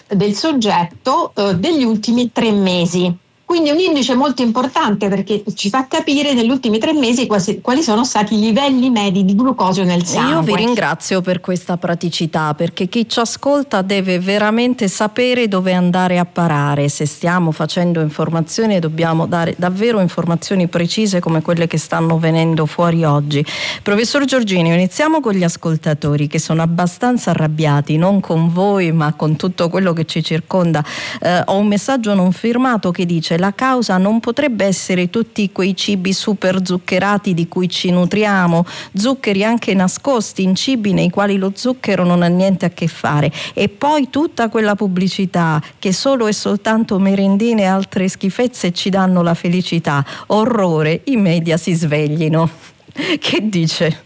del soggetto degli ultimi 3 mesi. Quindi è un indice molto importante perché ci fa capire negli ultimi 3 mesi quali sono stati i livelli medi di glucosio nel sangue. Io vi ringrazio per questa praticità, perché chi ci ascolta deve veramente sapere dove andare a parare. Se stiamo facendo informazioni dobbiamo dare davvero informazioni precise come quelle che stanno venendo fuori oggi. Professor Giorgini, iniziamo con gli ascoltatori che sono abbastanza arrabbiati, non con voi ma con tutto quello che ci circonda. Ho un messaggio non firmato che dice: la causa non potrebbe essere tutti quei cibi super zuccherati di cui ci nutriamo, zuccheri anche nascosti in cibi nei quali lo zucchero non ha niente a che fare, e poi tutta quella pubblicità che solo e soltanto merendine e altre schifezze ci danno la felicità. Orrore, i media si sveglino. Che dice?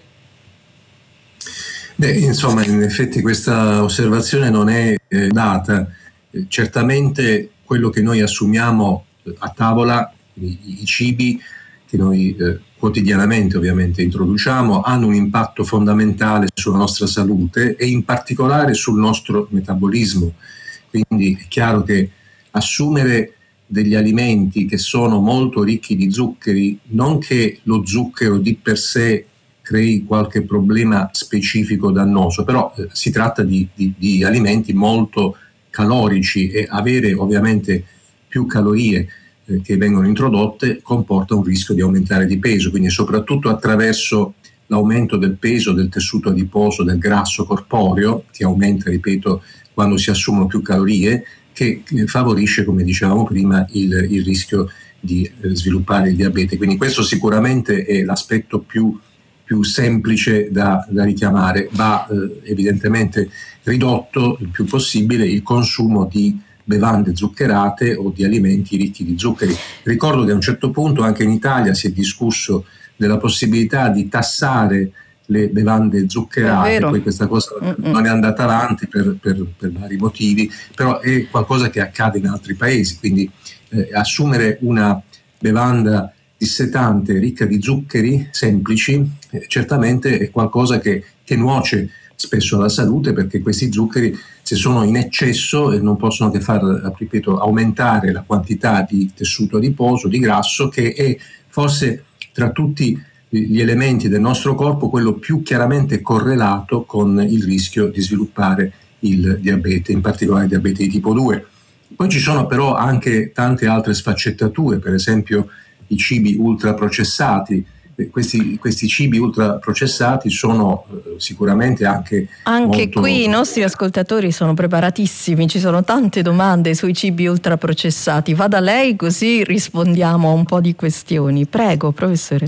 Insomma, in effetti questa osservazione non è data. Certamente quello che noi assumiamo a tavola, i cibi che noi quotidianamente ovviamente introduciamo, hanno un impatto fondamentale sulla nostra salute e in particolare sul nostro metabolismo. Quindi è chiaro che assumere degli alimenti che sono molto ricchi di zuccheri, non che lo zucchero di per sé crei qualche problema specifico dannoso, però si tratta di alimenti molto calorici, e avere ovviamente più calorie che vengono introdotte comporta un rischio di aumentare di peso, quindi soprattutto attraverso l'aumento del peso, del tessuto adiposo, del grasso corporeo, che aumenta, ripeto, quando si assumono più calorie, che favorisce, come dicevamo prima, il rischio di sviluppare il diabete. Quindi questo sicuramente è l'aspetto più semplice da richiamare. Va evidentemente ridotto il più possibile il consumo di bevande zuccherate o di alimenti ricchi di zuccheri. Ricordo che a un certo punto anche in Italia si è discusso della possibilità di tassare le bevande zuccherate, poi questa cosa non è andata avanti per vari motivi, però è qualcosa che accade in altri paesi, quindi assumere una bevanda dissetante ricca di zuccheri semplici certamente è qualcosa che nuoce spesso alla salute, perché questi zuccheri, se sono in eccesso, non possono che far, ripeto, aumentare la quantità di tessuto adiposo, di grasso, che è forse tra tutti gli elementi del nostro corpo quello più chiaramente correlato con il rischio di sviluppare il diabete, in particolare il diabete di tipo 2. Poi ci sono però anche tante altre sfaccettature, per esempio i cibi ultraprocessati. Questi cibi ultraprocessati sono sicuramente anche molto... Qui i nostri ascoltatori sono preparatissimi, ci sono tante domande sui cibi ultraprocessati. Vada lei, così rispondiamo a un po' di questioni. Prego, professore.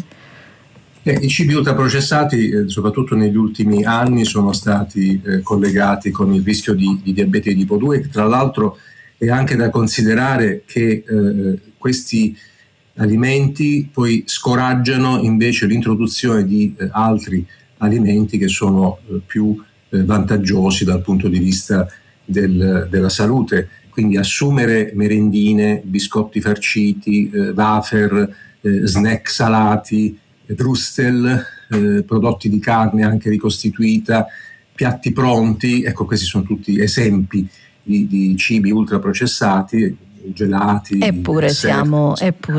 I cibi ultraprocessati, soprattutto negli ultimi anni, sono stati collegati con il rischio di diabete di tipo 2. Tra l'altro è anche da considerare che questi alimenti poi scoraggiano invece l'introduzione di altri alimenti che sono più vantaggiosi dal punto di vista della salute. Quindi assumere merendine, biscotti farciti, wafer, snack salati, drustel, prodotti di carne anche ricostituita, piatti pronti, ecco, questi sono tutti esempi di cibi ultraprocessati, gelati. Eppure siamo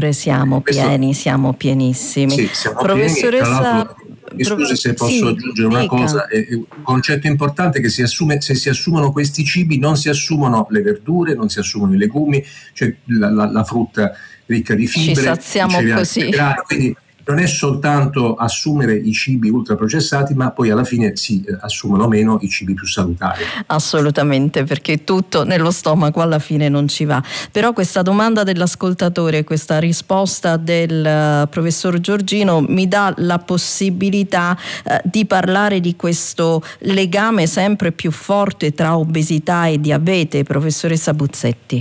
pieni, siamo pienissimi. Sì, siamo Professoressa, pieni. Scusi se posso aggiungere una cosa, un concetto importante: che se si assumono questi cibi non si assumono le verdure, non si assumono i legumi, cioè la frutta ricca di fibre, ci saziamo così. Integrali, quindi non è soltanto assumere i cibi ultraprocessati, ma poi alla fine si assumono meno i cibi più salutari. Assolutamente, perché tutto nello stomaco alla fine non ci va. Però questa domanda dell'ascoltatore, questa risposta del professor Giorgino mi dà la possibilità di parlare di questo legame sempre più forte tra obesità e diabete, professoressa Buzzetti.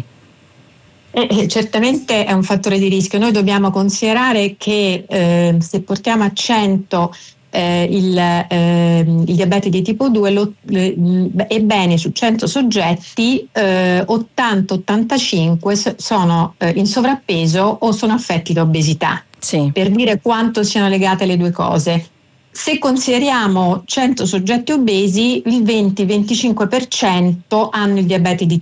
Certamente è un fattore di rischio. Noi dobbiamo considerare che se portiamo a 100 il diabete di tipo 2, ebbene su 100 soggetti 80-85 sono in sovrappeso o sono affetti da obesità. Sì. Per dire quanto siano legate le due cose. Se consideriamo 100 soggetti obesi, il 20-25% hanno il diabete di